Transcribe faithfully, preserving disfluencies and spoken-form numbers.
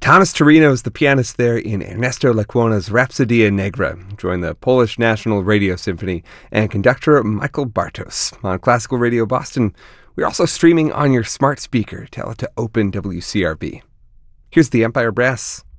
Thomas Torino is the pianist there in Ernesto Lecuona's Rhapsodia Negra. Join the Polish National Radio Symphony and conductor Michael Bartos on Classical Radio Boston. We're also streaming on your smart speaker. Tell it to open W C R B. Here's the Empire Brass.